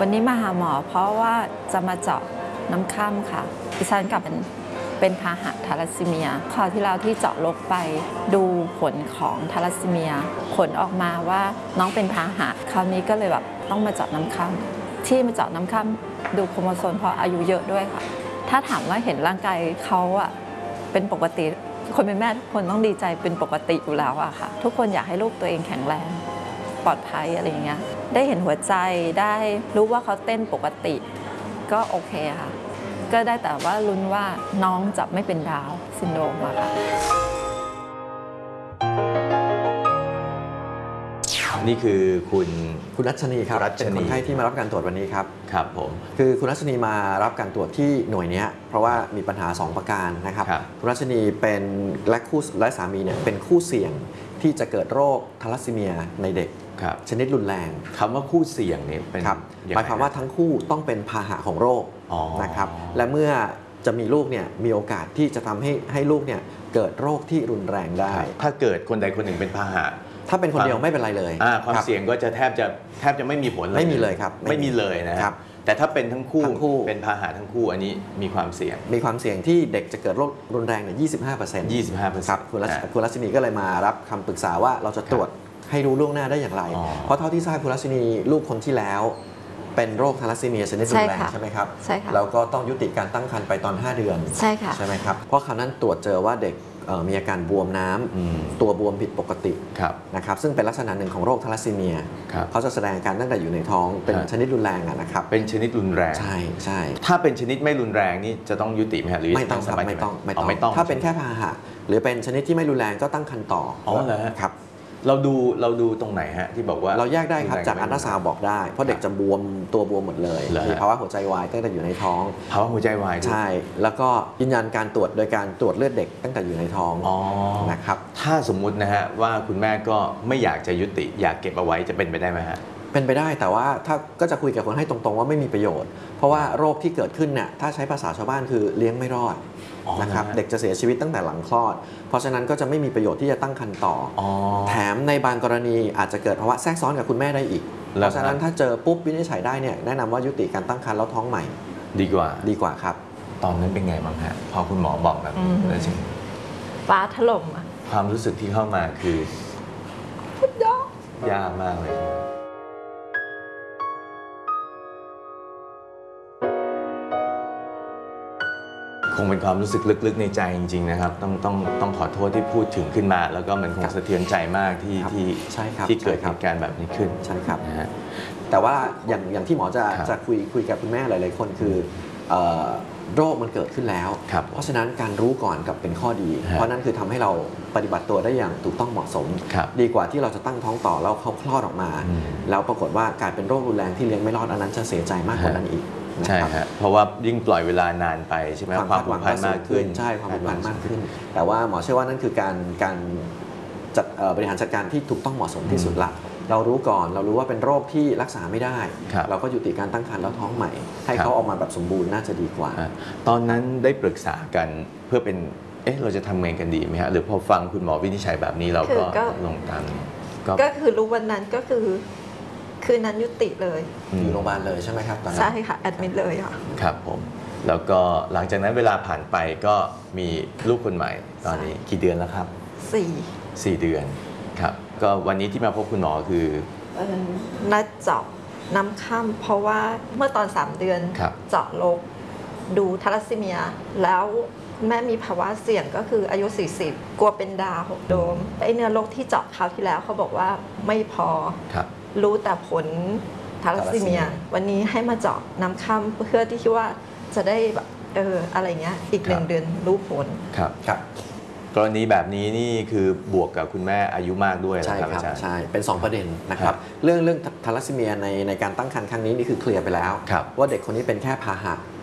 วันนี้มาหาหมอเพราะว่าจะมาเจาะน้ำค่ำค่ะดิฉันกับเป็นพาหะทาลัสซีเมียคราวที่แล้วที่เจาะลกไปดูผลของทาลัสซีเมียผลออกมาว่าน้องเป็นพาหะคราวนี้ก็เลยแบบต้องมาเจาะน้ำค่ำที่มาเจาะน้ำค่ำดูโครโมโซมเพราะอายุเยอะด้วยค่ะถ้าถามว่าเห็นร่างกายเขาอะเป็นปกติคนเป็นแม่ทุกคนต้องดีใจเป็นปกติอยู่แล้วอะค่ะทุกคนอยากให้ลูกตัวเองแข็งแรงปลอดภัยอะไรอย่างเงี้ยได้เห็นหัวใจได้รู้ว่าเขาเต้นปกติก็โอเคค่ะก็ได้แต่ว่าลุ้นว่าน้องจะไม่เป็นดาวน์ซินโดรมอะค่ะนี่คือคุณรัชนีครับเป็นคนไข้ที่มารับการตรวจวันนี้ครับครับผมคือคุณรัชนีมารับการตรวจที่หน่วยนี้เพราะว่ามีปัญหา2ประการนะครับคุณรัชนีเป็นและสามีเนี่ยเป็นคู่เสี่ยงที่จะเกิดโรคทาลัสซีเมียในเด็กชนิดรุนแรงคำว่าคู่เสี่ยงเนี่ยเป็นหมายความว่าทั้งคู่ต้องเป็นพาหะของโรคนะครับและเมื่อจะมีลูกเนี่ยมีโอกาสที่จะทำให้ลูกเนี่ยเกิดโรคที่รุนแรงได้ถ้าเกิดคนใดคนหนึ่งเป็นพาหะถ้าเป็นคนเดียวไม่เป็นไรเลยความเสี่ยงก็จะแทบจะไม่มีผลเลยไม่มีเลยครับไม่มีเลยนะครับแต่ถ้าเป็นทั้งคู่เป็นพาหะทั้งคู่อันนี้มีความเสี่ยงที่เด็กจะเกิดโรครุนแรงเนี่ย 25% ครับคุณรัชนีก็เลยมารับคำปรึกษาว่าเราจะตรวจให้รู้ล่วงหน้าได้อย่างไรเพราะเท่าที่ทราบคุณรัชนีลูกคนที่แล้วเป็นโรคทาลัสซีเมียชนิดรุนแรงใช่ไหมครับใช่ค่ะแล้วก็ต้องยุติการตั้งครรภ์ไปตอน5 เดือนใช่ค่ะใช่ไหมครับเพราะคราวนั้นตรวจเจอว่าเด็กมีอาการบวมน้ำตัวบวมผิดปกตินะครับซึ่งเป็นลักษณะหนึ่งของโรคทาลัสซีเมียเขาจะแสดงอาการตั้งแต่อยู่ในท้องเป็นชนิดรุนแรงนะครับเป็นชนิดรุนแรงใช่ถ้าเป็นชนิดไม่รุนแรงนี่จะต้องยุติไหมหรือไม่ต้องครับไม่ต้องถ้าเป็นแค่พาหะหรือเป็นชนิดที่ไม่รุนแรงก็ตั้งครรภ์ต่อเหรอครับเราดูตรงไหนฮะที่บอกว่าเราแยกได้ครับจากอัลตราซาวด์บอกได้เพราะเด็กจะบวมตัวบวมหมดเลยมีภาวะหัวใจวายตั้งแต่อยู่ในท้องภาวะหัวใจวายใช่แล้วก็ยืนยันการตรวจโดยการตรวจเลือดเด็กตั้งแต่อยู่ในท้องนะครับถ้าสมมุตินะฮะว่าคุณแม่ก็ไม่อยากจะยุติอยากเก็บเอาไว้จะเป็นไปได้ไหมฮะเป็นไปได้แต่ว่าถ้าก็จะคุยกับคนให้ตรงๆว่าไม่มีประโยชน์เพราะว่าโรคที่เกิดขึ้นเนี่ยถ้าใช้ภาษาชาวบ้านคือเลี้ยงไม่รอดนะครับเด็กจะเสียชีวิตตั้งแต่หลังคลอดเพราะฉะนั้นก็จะไม่มีประโยชน์ที่จะตั้งครรภ์ต่อแถมในบางกรณีอาจจะเกิดภาวะแทรกซ้อนกับคุณแม่ได้อีกเพราะฉะนั้นถ้าเจอปุ๊บวินิจฉัยได้เนี่ยแนะนำว่ายุติการตั้งครรภ์แล้วท้องใหม่ดีกว่าครับตอนนั้นเป็นไงบ้างฮะพอคุณหมอบอกแบบนี้แล้วจริงฟ้าถล่มความรู้สึกที่เข้ามาคือพุดยากมากเลยคงเป็นความรู้สึกลึกๆในใจจริงๆนะครับต้องขอโทษที่พูดถึงขึ้นมาแล้วก็มันคงสะเทือนใจมากที่เกิดเหตุการณ์แบบนี้ขึ้นใช่ครับนะฮะแต่ว่าอย่างที่หมอจะคุยกับคุณแม่หลายๆคนคือโรคมันเกิดขึ้นแล้วเพราะฉะนั้นการรู้ก่อนกับเป็นข้อดีเพราะนั้นคือทำให้เราปฏิบัติตัวได้อย่างถูกต้องเหมาะสมดีกว่าที่เราจะตั้งท้องต่อแล้วเขาคลอดออกมาแล้วปรากฏว่ากลายเป็นโรครุนแรงที่เลี้ยงไม่รอดอันนั้นจะเสียใจมากกว่านั้นอีกใช่ฮะเพราะว่ายิ่งปล่อยเวลานานไปใช่ไหมความผูกพันมากขึ้นใช่ความผูกพันมากขึ้นแต่ว่าหมอเชื่อว่านั่นคือการจัดบริหารจัดการที่ถูกต้องเหมาะสมที่สุดละเรารู้ก่อนเรารู้ว่าเป็นโรคที่รักษาไม่ได้เราก็ยุติการตั้งครรภ์แล้วท้องใหม่ให้เขาออกมาแบบสมบูรณ์น่าจะดีกว่าตอนนั้นได้ปรึกษากันเพื่อเป็นเราจะทำไงกันดีไหมฮะหรือพอฟังคุณหมอวินิจฉัยแบบนี้เราก็ลงตามก็คือรู้วันนั้นก็คือคืนนั้นยุติเลยอยู่โรงพยาบาลเลยใช่ไหมครับตอนนั้นใช่ค่ะแอดมิดเลยค่ะครับผมแล้วก็หลังจากนั้นเวลาผ่านไปก็มีลูกคนใหม่ตอนนี้กี่เดือนแล้วครับ4 เดือนครับก็วันนี้ที่มาพบคุณหมอคือนัดเจาะน้ำค่ำเพราะว่าเมื่อตอน3 เดือนเจาะลกดูทาลัสซีเมียแล้วแม่มีภาวะเสี่ยงก็คืออายุ40กลัวเป็นดาวน์โดมไอเนื้อโรคที่เจาะคราวที่แล้วเขาบอกว่าไม่พอรู้แต่ผลทาลัสซีเมียวันนี้ให้มาเจาะน้ำค่ำเพื่อที่คิดว่าจะได้แบบอะไรเงี้ยอีก1 เดือนรู้ผลครับกรณีแบบนี้นี่คือบวกกับคุณแม่อายุมากด้วยนะครับอาจารย์ใช่เป็น2 ประเด็นนะครับเรื่องทาลัสซีเมียในการตั้งครรภ์ครั้งนี้นี่คือเคลียร์ไปแล้วว่าเด็กคนนี้เป็นแค่พาหะ